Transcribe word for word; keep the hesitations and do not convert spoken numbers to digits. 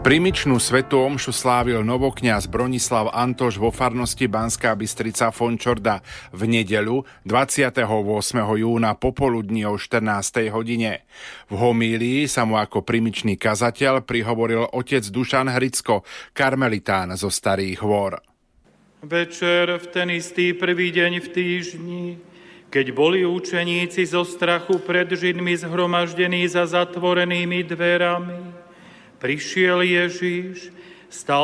Primičnú svätú omšu slávil novokňaz Bronislav Antoš vo farnosti Banská Bystrica Fončorda v nedeľu dvadsiateho ôsmeho júna popoludní o štrnástej hodine. V homílii sa mu ako primičný kazateľ prihovoril otec Dušan Hricko, karmelitán zo Starých Hôr. Večer v ten istý prvý deň v týždni, keď boli učeníci zo strachu pred Židmi zhromaždení za zatvorenými dverami, prišiel Ježiš, stal